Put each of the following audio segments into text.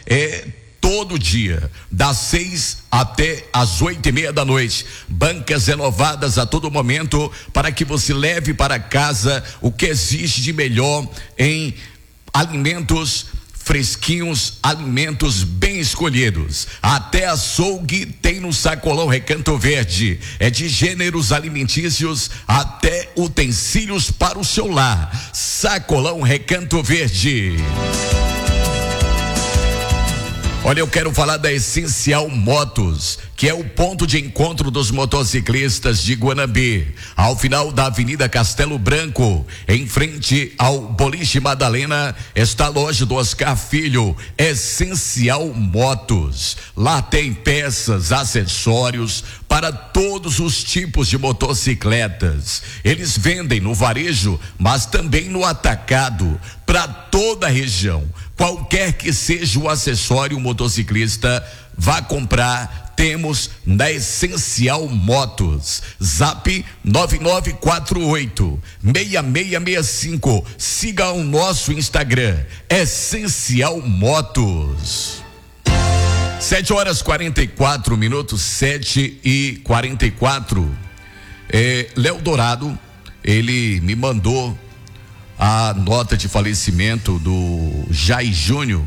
todo dia, das 6 até as 8:30 da noite. Bancas renovadas a todo momento para que você leve para casa o que existe de melhor em alimentos fresquinhos, alimentos bem escolhidos. Até açougue tem no Sacolão Recanto Verde. É de gêneros alimentícios até utensílios para o seu lar. Sacolão Recanto Verde. Olha, eu quero falar da Essencial Motos, que é o ponto de encontro dos motociclistas de Guanambi, ao final da Avenida Castelo Branco, em frente ao Boliche Madalena, está a loja do Oscar Filho. Essencial Motos. Lá tem peças, acessórios para todos os tipos de motocicletas. Eles vendem no varejo, mas também no atacado, para toda a região. Qualquer que seja o acessório, o motociclista vá comprar, temos na Essencial Motos. Zap 9948-6665. Siga o nosso Instagram, Essencial Motos. 7h44, 7h44. Léo Dourado, ele me mandou a nota de falecimento do Jair Júnior,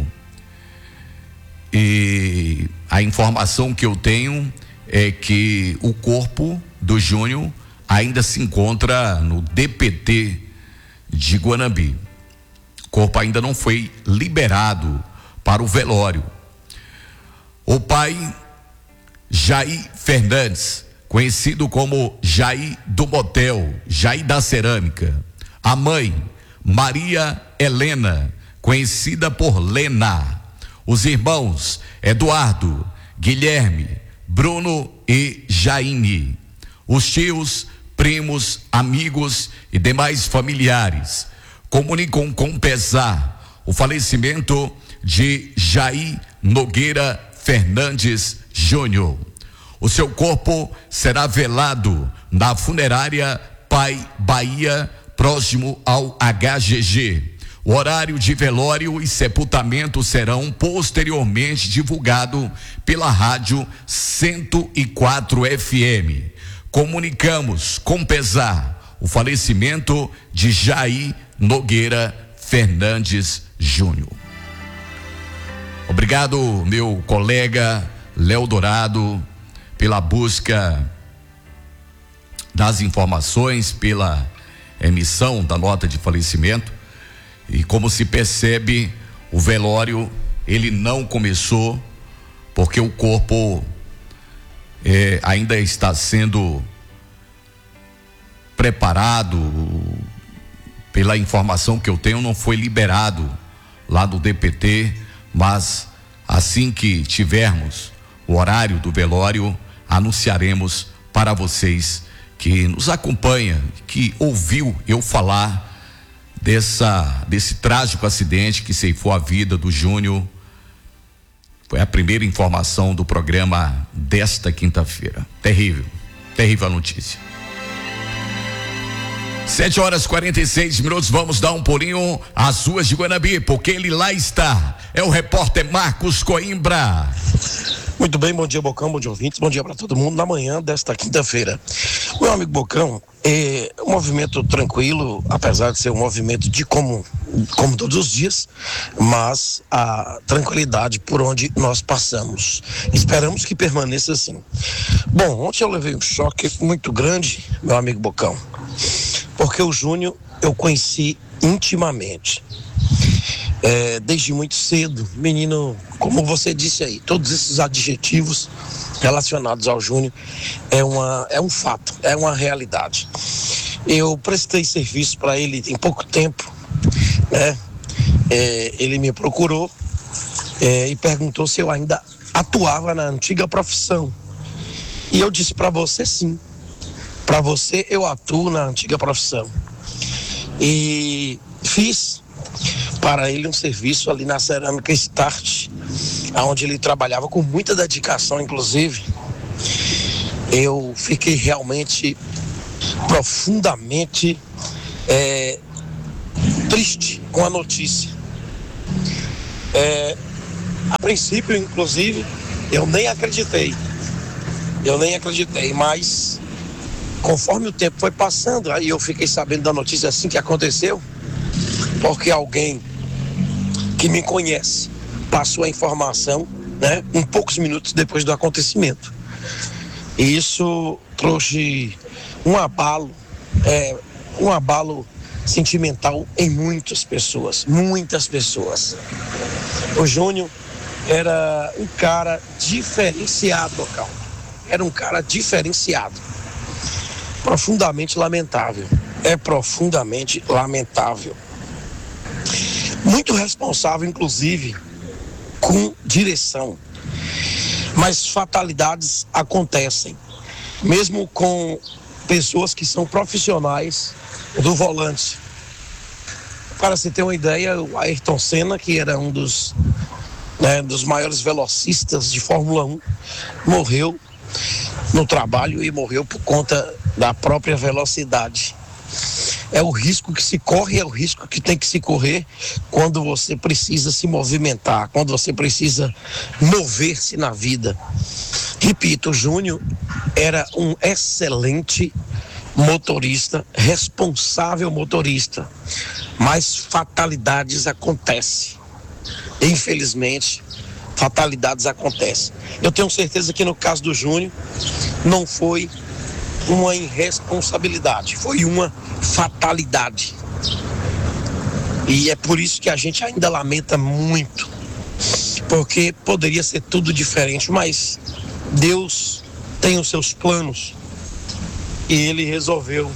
e a informação que eu tenho é que o corpo do Júnior ainda se encontra no DPT de Guanambi. O corpo ainda não foi liberado para o velório. O pai, Jair Fernandes, conhecido como Jair do Motel, Jair da Cerâmica. A mãe, Maria Helena, conhecida por Lena. Os irmãos Eduardo, Guilherme, Bruno e Jaine. Os tios, primos, amigos e demais familiares comunicam com pesar o falecimento de Jair Nogueira Fernandes Júnior. O seu corpo será velado na funerária Pai Bahia, próximo ao HGG. O horário de velório e sepultamento serão posteriormente divulgado pela rádio 104 FM. Comunicamos com pesar o falecimento de Jair Nogueira Fernandes Júnior. Obrigado, meu colega Léo Dourado, pela busca das informações, pela emissão da nota de falecimento. E como se percebe, o velório ele não começou porque o corpo ainda está sendo preparado. Pela informação que eu tenho, não foi liberado lá do DPT, mas assim que tivermos o horário do velório, anunciaremos para vocês que nos acompanha, que ouviu eu falar desse trágico acidente que ceifou a vida do Júnior. Foi a primeira informação do programa desta quinta-feira. Terrível a notícia. 7h46, vamos dar um pulinho às ruas de Guanambi, porque ele lá está. É o repórter Marcos Coimbra. Muito bem, bom dia Bocão, bom dia ouvintes, bom dia para todo mundo na manhã desta quinta-feira. Meu amigo Bocão, é um movimento tranquilo, apesar de ser um movimento de como todos os dias, mas a tranquilidade por onde nós passamos. Esperamos que permaneça assim. Bom, ontem eu levei um choque muito grande, meu amigo Bocão, porque o Júnior eu conheci intimamente. Desde muito cedo, menino, como você disse aí, todos esses adjetivos relacionados ao Júnior é um fato, é uma realidade. Eu prestei serviço para ele em pouco tempo, né? Ele me procurou e perguntou se eu ainda atuava na antiga profissão. E eu disse para você sim, para você eu atuo na antiga profissão. E fiz para ele um serviço ali na Cerâmica Start, onde ele trabalhava com muita dedicação, inclusive. Eu fiquei realmente profundamente triste com a notícia. A princípio, inclusive, eu nem acreditei, mas conforme o tempo foi passando, aí eu fiquei sabendo da notícia assim que aconteceu, porque alguém que me conhece passou a informação, né, em poucos minutos depois do acontecimento. E isso trouxe um abalo sentimental em muitas pessoas. O Júnior era um cara diferenciado, local. Era um cara diferenciado. Profundamente lamentável. É profundamente lamentável. Muito responsável, inclusive, com direção. Mas fatalidades acontecem, mesmo com pessoas que são profissionais do volante. Para se ter uma ideia, o Ayrton Senna, que era um dos maiores velocistas de Fórmula 1, morreu no trabalho e morreu por conta da própria velocidade. É o risco que se corre, é o risco que tem que se correr quando você precisa se movimentar, quando você precisa mover-se na vida. Repito, o Júnior era um excelente motorista, responsável motorista, mas fatalidades acontecem. Infelizmente, fatalidades acontecem. Eu tenho certeza que no caso do Júnior não foi uma irresponsabilidade, foi uma fatalidade. E é por isso que a gente ainda lamenta muito, porque poderia ser tudo diferente, mas Deus tem os seus planos e ele resolveu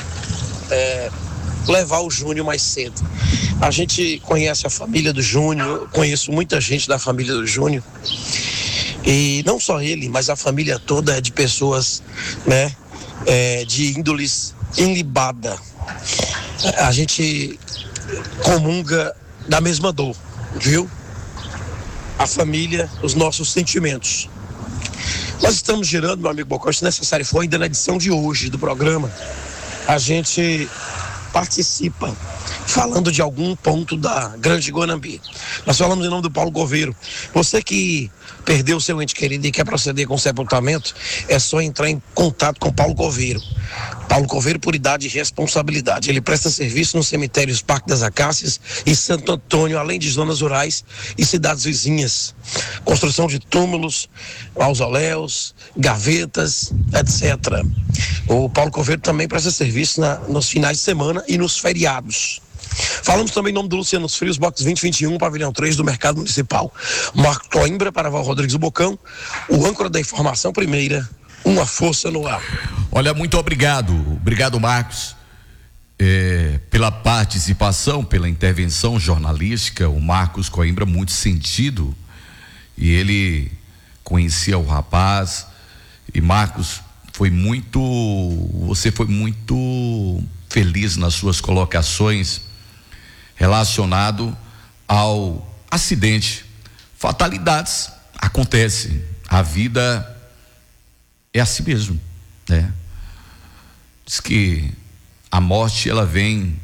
levar o Júnior mais cedo. A gente conhece a família do Júnior, eu conheço muita gente da família do Júnior, e não só ele, mas a família toda é de pessoas, né, de índoles ilibada. A gente comunga da mesma dor, viu? A família, os nossos sentimentos. Nós estamos girando, meu amigo Bocão, se necessário for, ainda na edição de hoje do programa, a gente participa falando de algum ponto da Grande Guanambi. Nós falamos em nome do Paulo Coveiro. Você que perdeu seu ente querido e quer proceder com sepultamento, é só entrar em contato com Paulo Coveiro. Paulo Coveiro, por idade e responsabilidade. Ele presta serviço nos cemitérios Parque das Acácias e Santo Antônio, além de zonas rurais e cidades vizinhas. Construção de túmulos, mausoléus, gavetas, etc. O Paulo Coveiro também presta serviço nos finais de semana e nos feriados. Falamos também em nome do Luciano Frios, box 2021, pavilhão 3 do Mercado Municipal. Marco Coimbra, para Val Rodrigues do Bocão, o âncora da informação primeira, uma força no ar. Olha, muito obrigado Marcos, pela participação, pela intervenção jornalística. O Marcos Coimbra, muito sentido, e ele conhecia o rapaz. E Marcos, você foi muito feliz nas suas colocações relacionado ao acidente. Fatalidades acontecem, a vida é assim mesmo, né? Diz que a morte, ela vem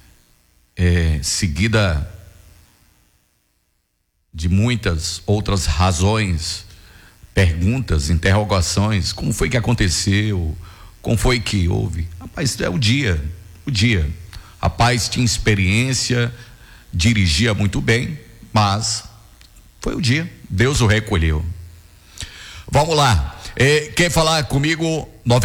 seguida de muitas outras razões, perguntas, interrogações. Como foi que aconteceu? Como foi que houve? Rapaz, é o dia. Rapaz, tinha experiência, dirigia muito bem, mas foi o dia, Deus o recolheu. Vamos lá, quer falar comigo?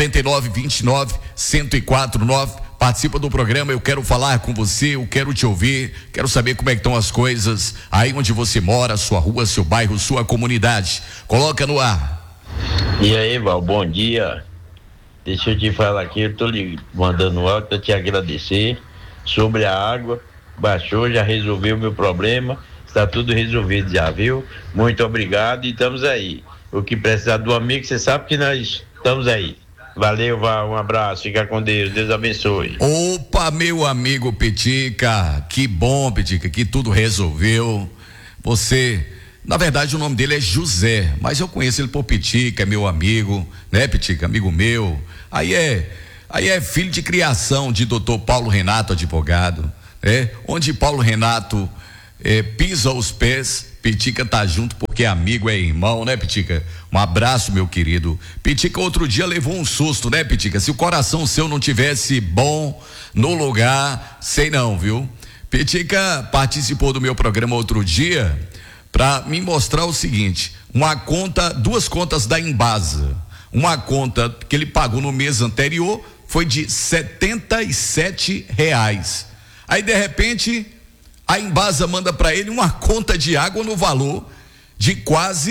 9929-1049, participa do programa. Eu quero falar com você, eu quero te ouvir, quero saber como é que estão as coisas aí onde você mora, sua rua, seu bairro, sua comunidade. Coloca no ar. E aí, Val, bom dia. Deixa eu te falar aqui, eu tô lhe mandando um áudio para te agradecer sobre a água. Baixou, já resolveu o meu problema, está tudo resolvido já, viu? Muito obrigado e estamos aí. O que precisar do amigo, você sabe que nós estamos aí. Valeu, Val, um abraço, fica com Deus, Deus abençoe. Opa, meu amigo Pitica, que bom, Pitica, que tudo resolveu. Você, na verdade o nome dele é José, mas eu conheço ele por Pitica, é meu amigo, né, Pitica, amigo meu. Aí é filho de criação de Dr. Paulo Renato, advogado, onde Paulo Renato pisa os pés, Pitica tá junto porque amigo é irmão, né, Pitica? Um abraço, meu querido. Pitica outro dia levou um susto, né, Pitica? Se o coração seu não tivesse bom no lugar, sei não, viu? Pitica participou do meu programa outro dia para me mostrar o seguinte: duas contas da Embasa. Uma conta que ele pagou no mês anterior foi de R$77. Aí de repente a Embasa manda para ele uma conta de água no valor de quase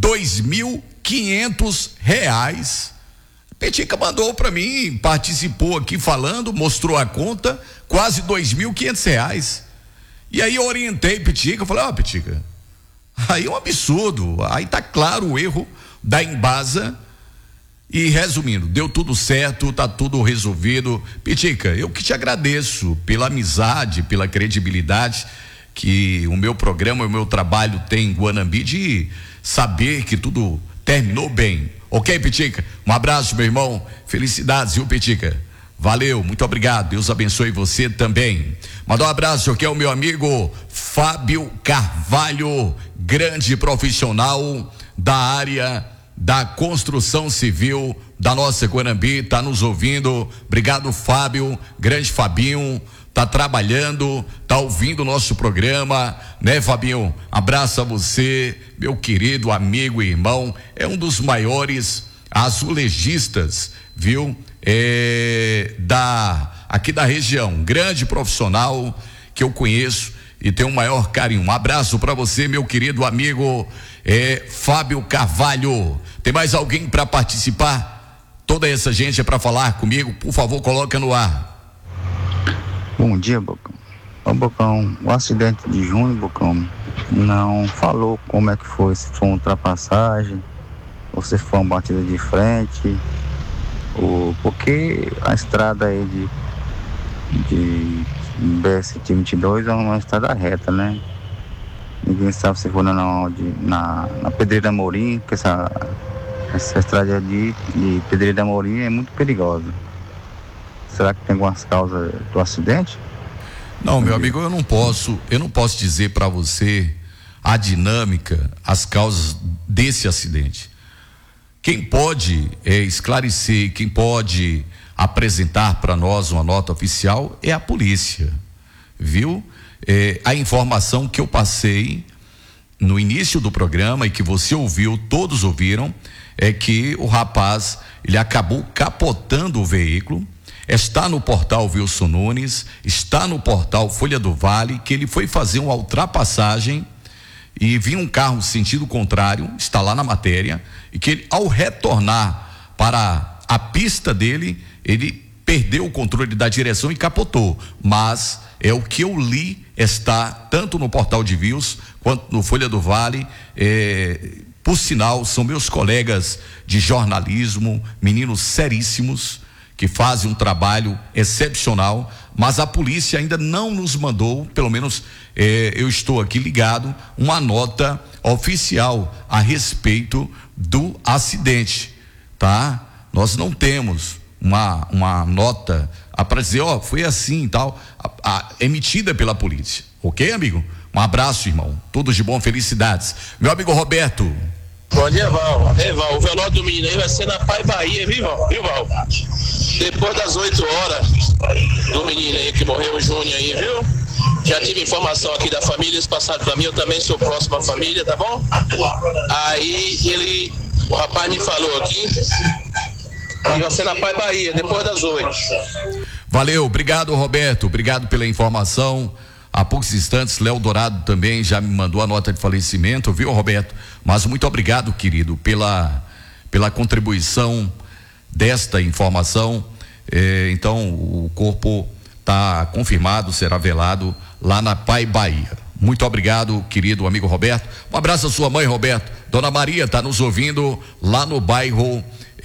R$2.500. Pitica mandou para mim, participou aqui falando, mostrou a conta, quase R$2.500. E aí eu orientei Pitica, eu falei: Pitica, aí é um absurdo, aí tá claro o erro da Embasa. E resumindo, deu tudo certo, tá tudo resolvido. Pitica, eu que te agradeço pela amizade, pela credibilidade que o meu programa, o meu trabalho tem em Guanambi, de saber que tudo terminou bem. Ok, Pitica? Um abraço, meu irmão. Felicidades, viu, Pitica? Valeu, muito obrigado. Deus abençoe você também. Mandar um abraço aqui ao meu amigo Fábio Carvalho, grande profissional da área da construção civil da nossa Guanambi, tá nos ouvindo. Obrigado, Fábio, grande Fabinho, tá trabalhando, tá ouvindo o nosso programa, né, Fabinho? Abraço a você, meu querido amigo e irmão, é um dos maiores azulejistas, viu? Aqui da região, grande profissional que eu conheço e tenho o maior carinho. Um abraço para você, meu querido amigo Fábio Carvalho. Tem mais alguém para participar? Toda essa gente é para falar comigo, por favor, coloca no ar. Bom dia, Bocão. Bocão, o acidente de junho, Bocão, não falou como é que foi, se foi uma ultrapassagem ou se foi uma batida de frente, porque a estrada aí de BS-22 é uma estrada reta, né? Ninguém sabe se foi na Pedreira Amorim, porque essa estrada de Pedreira Amorim é muito perigosa. Será que tem algumas causas do acidente? Não, meu amigo, eu não posso dizer para você a dinâmica, as causas desse acidente. Quem pode esclarecer, quem pode apresentar para nós uma nota oficial é a polícia, viu? A informação que eu passei no início do programa e que você ouviu, todos ouviram, é que o rapaz, ele acabou capotando o veículo. Está no portal Wilson Nunes, está no portal Folha do Vale, que ele foi fazer uma ultrapassagem e vinha um carro sentido contrário, está lá na matéria, e que ele, ao retornar para a pista dele, ele perdeu o controle da direção e capotou. Mas é o que eu li, está tanto no portal de Views quanto no Folha do Vale. Por sinal, são meus colegas de jornalismo, meninos seríssimos, que fazem um trabalho excepcional, mas a polícia ainda não nos mandou, pelo menos eu estou aqui ligado, uma nota oficial a respeito do acidente, tá? Nós não temos uma nota para dizer, foi assim e tal, emitida pela polícia, ok, amigo? Um abraço, irmão, tudo de bom, felicidades. Meu amigo Roberto. Bom dia, Val. Val, o velório do menino aí vai ser na Pai Bahia, viu, Val? Depois das 8 horas do menino aí que morreu, o Júnior aí, viu? Já tive informação aqui da família, eles passaram pra mim, eu também sou próximo à família, tá bom? Aí o rapaz me falou aqui que vai ser na Pai Bahia, depois das 8. Valeu, obrigado, Roberto, obrigado pela informação. Há poucos instantes, Léo Dourado também já me mandou a nota de falecimento, viu, Roberto? Mas muito obrigado, querido, pela contribuição desta informação. Então, o corpo está confirmado, será velado lá na Pai Bahia. Muito obrigado, querido amigo Roberto. Um abraço à sua mãe, Roberto. Dona Maria está nos ouvindo lá no bairro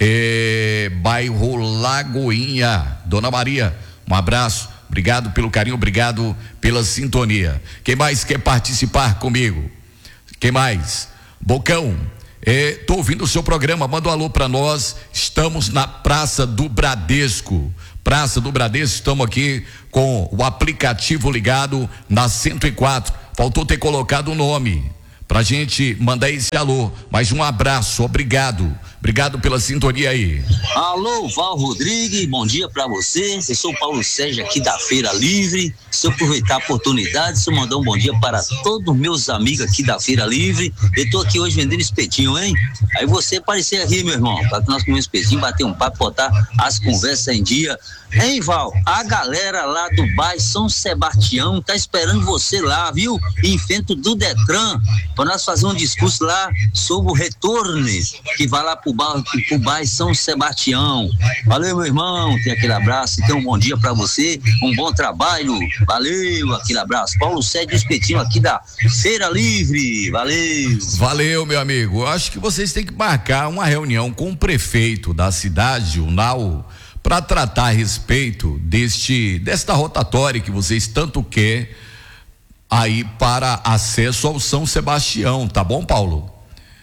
Lagoinha. Dona Maria, um abraço. Obrigado pelo carinho, obrigado pela sintonia. Quem mais quer participar comigo? Quem mais? Bocão, tô ouvindo o seu programa, manda um alô para nós. Estamos na Praça do Bradesco. Praça do Bradesco, estamos aqui com o aplicativo ligado na 104. Faltou ter colocado o nome. pra gente mandar esse alô. Mais um abraço, obrigado pela sintonia aí. Alô, Val Rodrigues, bom dia pra você. Eu sou o Paulo Sérgio aqui da Feira Livre. Se eu aproveitar a oportunidade, se eu mandar um bom dia para todos meus amigos aqui da Feira Livre. Eu tô aqui hoje vendendo espetinho, hein? Aí você aparecer aqui, meu irmão, para que nós comemos espetinho, bater um papo, botar as conversas em dia. Hein, Val? A galera lá do bairro São Sebastião tá esperando você lá, viu? Em frente do Detran, para nós fazer um discurso lá sobre o retorno que vai lá pro bairro São Sebastião. Valeu, meu irmão, tem aquele abraço, então um bom dia para você, um bom trabalho, valeu, aquele abraço. Paulo Sérgio Espetinho aqui da Feira Livre, valeu, meu amigo. Eu acho que vocês têm que marcar uma reunião com o prefeito da cidade, o Nau, para tratar a respeito desta rotatória que vocês tanto querem aí para acesso ao São Sebastião, tá bom, Paulo?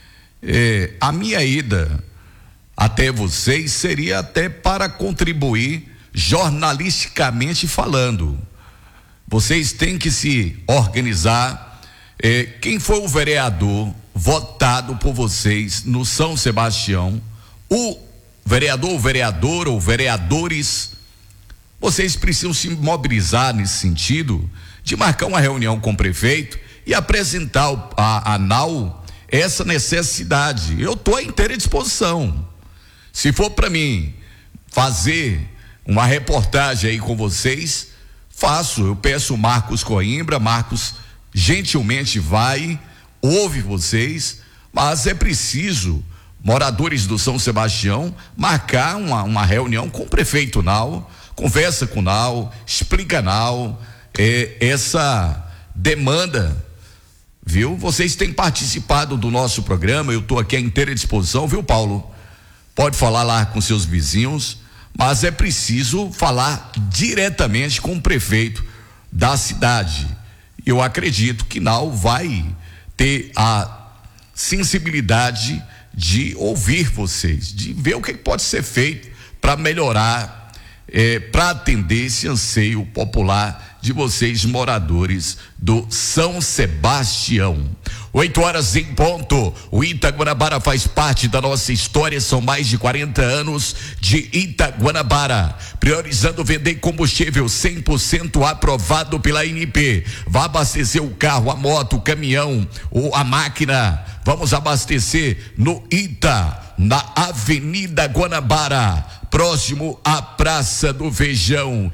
A minha ida até vocês seria até para contribuir jornalisticamente falando. Vocês têm que se organizar. Quem foi o vereador votado por vocês no São Sebastião, o vereador, vereadora ou vereadores, vocês precisam se mobilizar nesse sentido de marcar uma reunião com o prefeito e apresentar a NAU essa necessidade. Eu estou à inteira disposição. Se for para mim fazer uma reportagem aí com vocês, faço. Eu peço o Marcos Coimbra, Marcos gentilmente vai, ouve vocês, mas é preciso moradores do São Sebastião marcar uma reunião com o prefeito Nau, conversa com o Nau, explica Nau essa demanda, viu? Vocês têm participado do nosso programa, eu estou aqui à inteira disposição, viu, Paulo? Pode falar lá com seus vizinhos, mas é preciso falar diretamente com o prefeito da cidade. Eu acredito que Nau vai ter a sensibilidade de ouvir vocês, de ver o que pode ser feito para melhorar, para atender esse anseio popular de vocês, moradores do São Sebastião. 8h em ponto. O Itaguanabara faz parte da nossa história, são mais de 40 anos de Itaguanabara, priorizando vender combustível 100% aprovado pela ANP. Vá abastecer o carro, a moto, o caminhão ou a máquina. Vamos abastecer no Ita, na Avenida Guanabara, próximo à Praça do Feijão.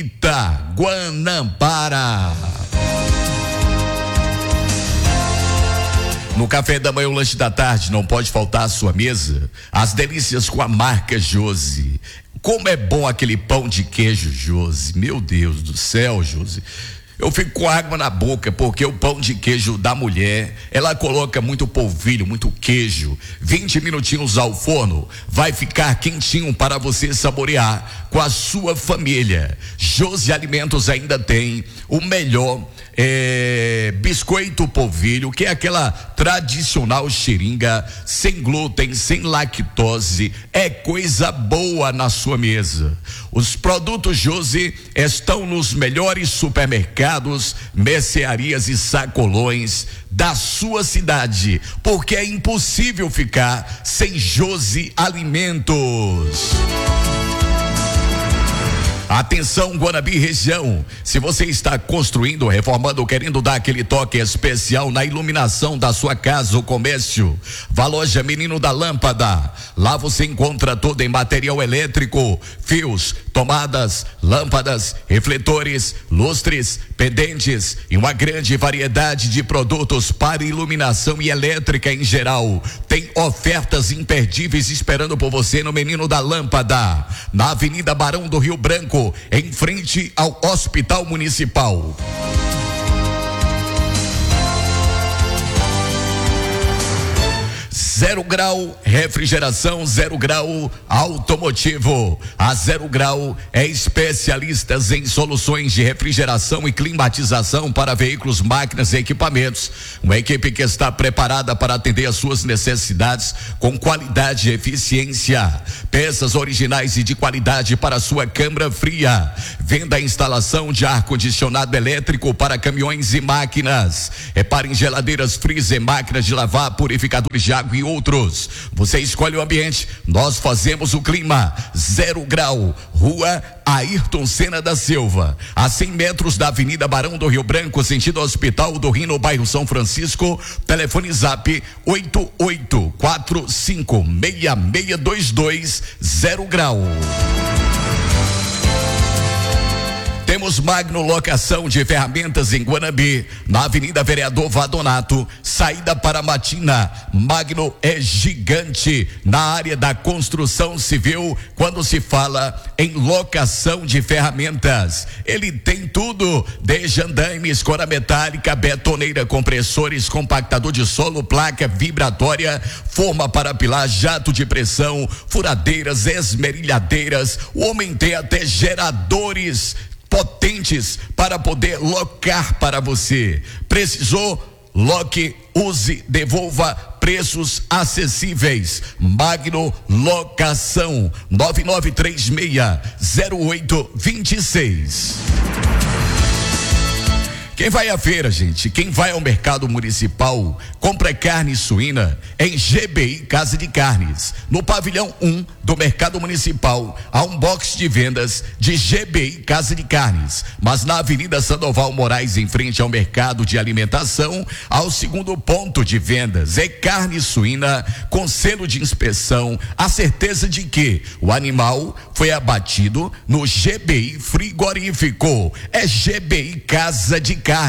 Itaguanabara. No café da manhã, o lanche da tarde, não pode faltar à sua mesa as delícias com a marca Josi. Como é bom aquele pão de queijo Josi, meu Deus do céu, Josi. Eu fico com água na boca, porque o pão de queijo da mulher, ela coloca muito polvilho, muito queijo, 20 minutinhos ao forno, vai ficar quentinho para você saborear com a sua família. Josi Alimentos ainda tem o melhor biscoito polvilho, que é aquela tradicional seringa, sem glúten, sem lactose, é coisa boa na sua mesa. Os produtos Josi estão nos melhores supermercados, mercearias e sacolões da sua cidade, porque é impossível ficar sem Josi Alimentos. Atenção, Guanabi região, se você está construindo, reformando ou querendo dar aquele toque especial na iluminação da sua casa ou comércio, vá à loja Menino da Lâmpada. Lá você encontra tudo em material elétrico, fios, tomadas, lâmpadas, refletores, lustres, pendentes e uma grande variedade de produtos para iluminação e elétrica em geral. Tem ofertas imperdíveis esperando por você no Menino da Lâmpada, na Avenida Barão do Rio Branco, em frente ao Hospital Municipal. Zero Grau Refrigeração, Zero Grau Automotivo. A Zero Grau é especialistas em soluções de refrigeração e climatização para veículos, máquinas e equipamentos. Uma equipe que está preparada para atender às suas necessidades com qualidade e eficiência. Peças originais e de qualidade para a sua câmara fria. Venda a instalação de ar-condicionado elétrico para caminhões e máquinas. Reparem geladeiras, freezer, máquinas de lavar, purificadores de água e outros. Você escolhe o ambiente, nós fazemos o clima. Zero Grau, Rua Ayrton Senna da Silva, a 100 metros da Avenida Barão do Rio Branco, sentido Hospital do Rio, no bairro São Francisco. Telefone Zap 88456622. Zero Grau. Temos Magno Locação de Ferramentas em Guanambi, na Avenida Vereador Vadonato, saída para Matina. Magno é gigante na área da construção civil quando se fala em locação de ferramentas. Ele tem tudo, desde andaime, escora metálica, betoneira, compressores, compactador de solo, placa vibratória, forma para pilar, jato de pressão, furadeiras, esmerilhadeiras. O homem tem até geradores potentes para poder locar para você. Precisou? Loque, use, devolva, preços acessíveis. Magno Locação 9936-0826. Quem vai à feira, gente, quem vai ao mercado municipal, compra carne suína em GBI Casa de Carnes. No pavilhão 1 do mercado municipal, há um box de vendas de GBI Casa de Carnes. Mas na Avenida Sandoval Moraes, em frente ao mercado de alimentação, ao segundo ponto de vendas, é carne suína com selo de inspeção, a certeza de que o animal foi abatido no GBI Frigorífico. É GBI Casa de Carnes.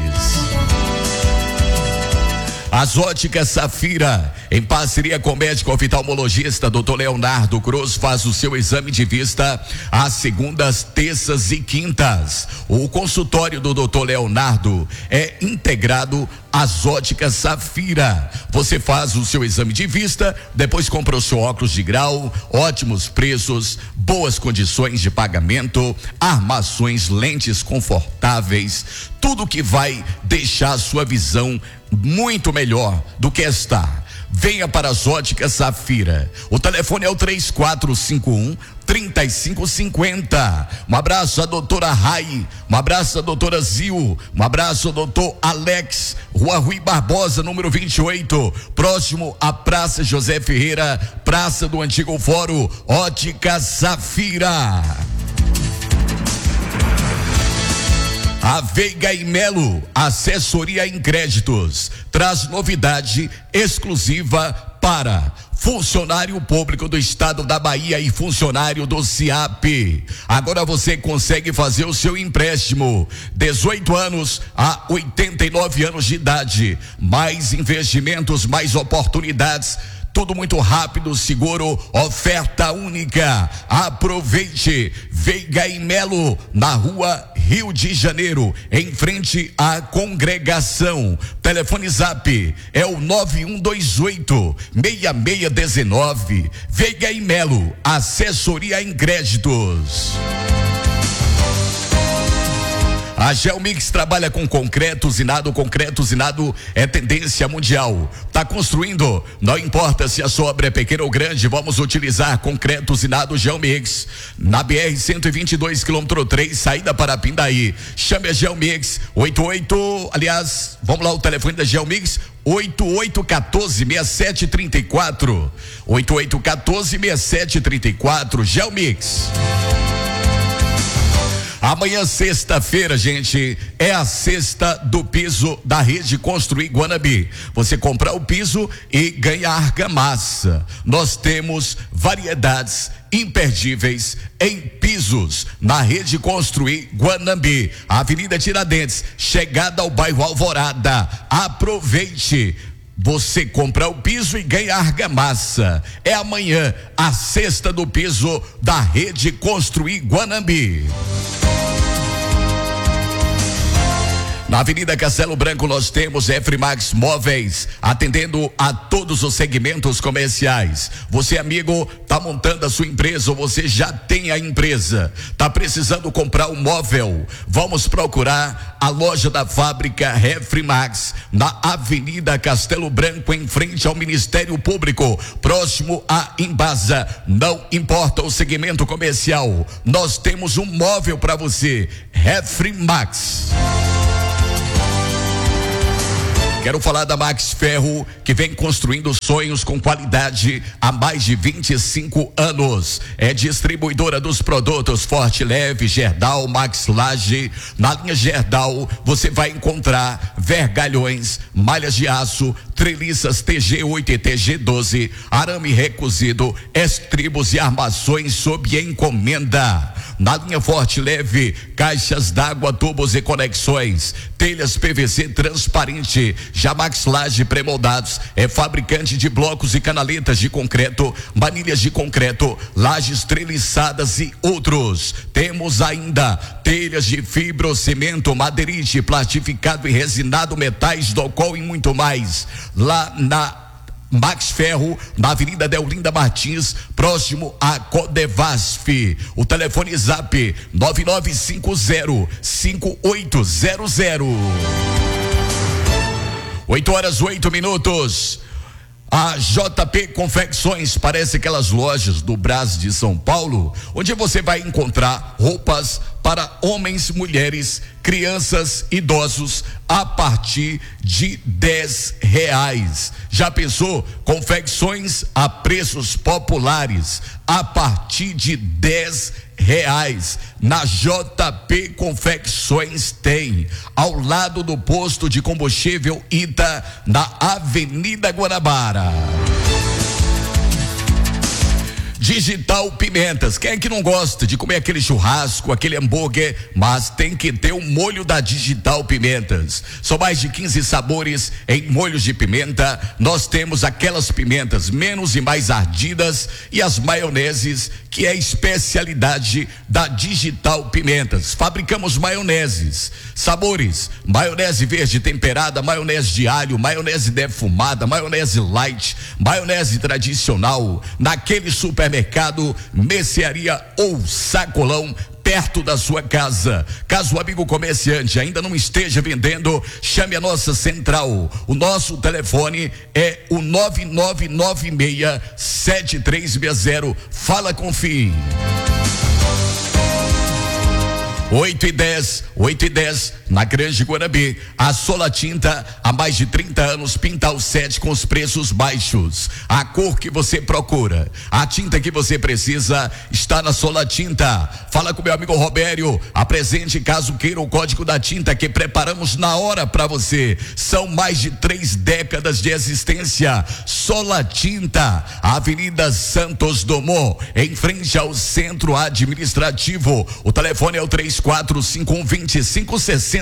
As Óticas Safira, em parceria com o médico oftalmologista Dr. Leonardo Cruz, faz o seu exame de vista às segundas, terças e quintas. O consultório do Dr. Leonardo é integrado às Óticas Safira. Você faz o seu exame de vista, depois compra o seu óculos de grau, ótimos preços, boas condições de pagamento, armações, lentes confortáveis, tudo que vai deixar a sua visão muito melhor do que está. Venha para as Óticas Safira. O telefone é o 3451-3550. Um abraço à doutora Rai, um abraço à doutora Zil, um abraço ao doutor Alex. Rua Rui Barbosa, número 28, próximo à Praça José Ferreira, Praça do Antigo Fórum. Ótica Safira. A Veiga e Melo, assessoria em créditos, traz novidade exclusiva para funcionário público do estado da Bahia e funcionário do CIAP. Agora você consegue fazer o seu empréstimo, 18 anos a 89 anos de idade, mais investimentos, mais oportunidades. Tudo muito rápido, seguro, oferta única. Aproveite. Veiga e Melo, na rua Rio de Janeiro, em frente à congregação. Telefone Zap é o 9128-6619. Veiga e Melo, assessoria em créditos. A Gelmix trabalha com concreto usinado. Concreto usinado é tendência mundial. Tá construindo? Não importa se a sua obra é pequena ou grande, vamos utilizar concreto usinado Gelmix. Na BR 122, quilômetro 3, saída para Pindaí. Chame a Gelmix 88, vamos lá, o telefone da Gelmix 8814-6734. 8814-6734. Gelmix. Amanhã, sexta-feira, gente, é a sexta do piso da Rede Construir Guanambi. Você compra o piso e ganha argamassa. Nós temos variedades imperdíveis em pisos na Rede Construir Guanambi, Avenida Tiradentes, chegada ao bairro Alvorada. Aproveite. Você compra o piso e ganha argamassa. É amanhã a sexta do piso da Rede Construir Guanambi. Na Avenida Castelo Branco nós temos Refrimax Móveis, atendendo a todos os segmentos comerciais. Você, amigo, tá montando a sua empresa ou você já tem a empresa, tá precisando comprar um móvel? Vamos procurar a loja da fábrica Refrimax, na Avenida Castelo Branco, em frente ao Ministério Público, próximo a Embasa. Não importa o segmento comercial, nós temos um móvel para você. Refrimax. Quero falar da Max Ferro, que vem construindo sonhos com qualidade há mais de 25 anos. É distribuidora dos produtos Forte Leve, Gerdau, Max Laje. Na linha Gerdau, você vai encontrar vergalhões, malhas de aço, treliças TG8 e TG12, arame recozido, estribos e armações sob encomenda. Na linha Forte Leve, caixas d'água, tubos e conexões, telhas PVC transparente. Já Max Laje Premoldados é fabricante de blocos e canaletas de concreto, manilhas de concreto, lajes treliçadas e outros. Temos ainda telhas de fibrocimento, madeirite, plastificado e resinado, metais, docol e muito mais. Lá na Max Ferro, na Avenida Deolinda Martins, próximo a Codevasf. O telefone Zap 9950-5800. 8h08. A JP Confecções parece aquelas lojas do Brás de São Paulo, onde você vai encontrar roupas para homens, mulheres, crianças, idosos a partir de R$10. Já pensou? Confecções a preços populares a partir de R$10. Na JP Confecções tem, ao lado do posto de combustível Ita, na Avenida Guanabara. Digital Pimentas. Quem é que não gosta de comer aquele churrasco, aquele hambúrguer, mas tem que ter o molho da Digital Pimentas. São mais de 15 sabores em molhos de pimenta. Nós temos aquelas pimentas menos e mais ardidas e as maioneses, que é a especialidade da Digital Pimentas. Fabricamos maioneses, sabores: maionese verde temperada, maionese de alho, maionese defumada, maionese light, maionese tradicional. Naquele supermercado, mercearia ou sacolão perto da sua casa. Caso o amigo comerciante ainda não esteja vendendo, chame a nossa central. O nosso telefone é o 9996-7360. Fala com FII. 8h10, na Grande Guanabí. A Sola Tinta, há mais de 30 anos, pinta o set com os preços baixos. A cor que você procura, a tinta que você precisa, está na Sola Tinta. Fala com meu amigo Robério, apresente caso queira o código da tinta que preparamos na hora para você. São mais de 3 décadas de existência. Sola Tinta, Avenida Santos Dumont, em frente ao Centro Administrativo. O telefone é o 3451-2560.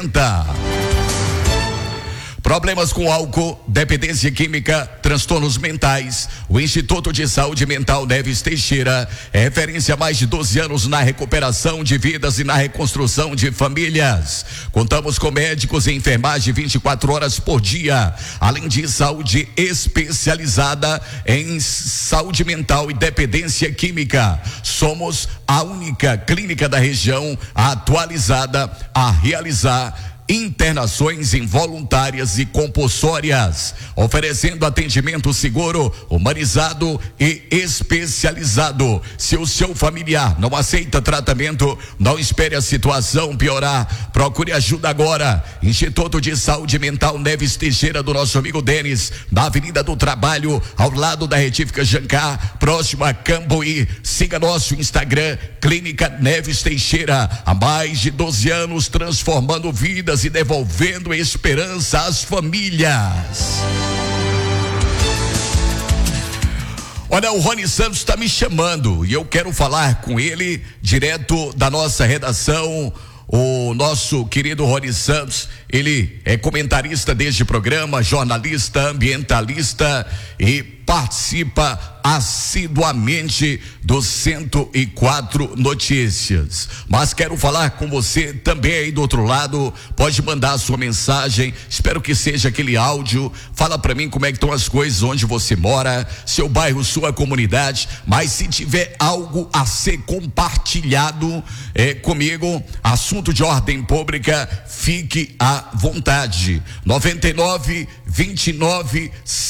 Problemas com álcool, dependência química, transtornos mentais. O Instituto de Saúde Mental Neves Teixeira é referência há mais de 12 anos na recuperação de vidas e na reconstrução de famílias. Contamos com médicos e enfermagem 24 horas por dia, além de saúde especializada em saúde mental e dependência química. Somos a única clínica da região atualizada a realizar internações involuntárias e compulsórias, oferecendo atendimento seguro, humanizado e especializado. Se o seu familiar não aceita tratamento, não espere a situação piorar, procure ajuda agora. Instituto de Saúde Mental Neves Teixeira, do nosso amigo Denis, na Avenida do Trabalho, ao lado da Retífica Jancar, próximo a Cambuí. Siga nosso Instagram, Clínica Neves Teixeira, há mais de 12 anos transformando vidas e devolvendo esperança às famílias. Olha, o Rony Santos está me chamando e eu quero falar com ele direto da nossa redação. O nosso querido Rony Santos, ele é comentarista deste programa, jornalista, ambientalista e participa assiduamente do 104 Notícias. Mas quero falar com você também aí do outro lado. Pode mandar a sua mensagem, espero que seja aquele áudio. Fala pra mim como é que estão as coisas onde você mora, seu bairro, sua comunidade. Mas se tiver algo a ser compartilhado comigo, assunto de ordem pública, fique à vontade. 99 29